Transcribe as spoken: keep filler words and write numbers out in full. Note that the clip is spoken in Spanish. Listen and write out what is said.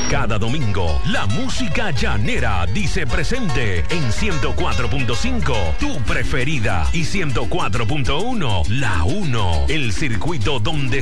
Cada domingo, la música llanera dice presente en ciento cuatro punto cinco, tu preferida, y ciento cuatro punto uno, la uno, el circuito donde